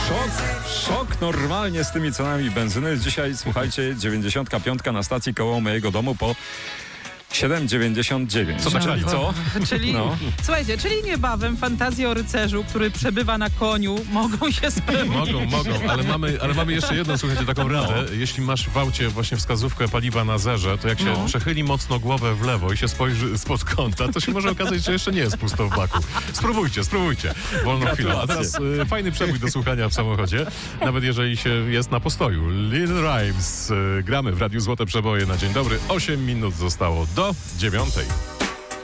Szok normalnie z tymi cenami benzyny. Dzisiaj, słuchajcie, 95 na stacji koło mojego domu po 7,99. Co tak Czyli co? Czyli, słuchajcie, czyli niebawem fantazje o rycerzu, który przebywa na koniu, mogą się spełnić. Mogą, ale mamy jeszcze jedną, słuchajcie, taką radę. Jeśli masz w aucie właśnie wskazówkę paliwa na zerze, to jak się przechyli mocno głowę w lewo i się spojrzy spod kąta, to się może okazać, że jeszcze nie jest pusto w baku. Spróbujcie. Wolną chwilę. A teraz fajny przebój do słuchania w samochodzie, nawet jeżeli się jest na postoju. Lil Rhymes. Gramy w Radiu Złote Przeboje na dzień dobry. 8 minut zostało do 9.